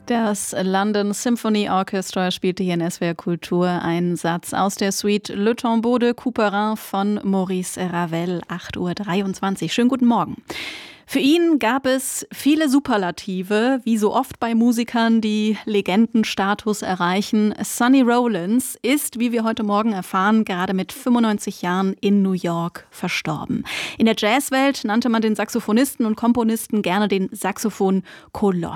Das London Symphony Orchestra spielte hier in SWR Kultur einen Satz aus der Suite Le Tombeau de Couperin von Maurice Ravel, 8:23 Uhr. Schönen guten Morgen. Für ihn gab es viele Superlative, wie so oft bei Musikern, die Legendenstatus erreichen. Sonny Rollins ist, wie wir heute Morgen erfahren, gerade mit 95 Jahren in New York verstorben. In der Jazzwelt nannte man den Saxophonisten und Komponisten gerne den Saxophon-Koloss.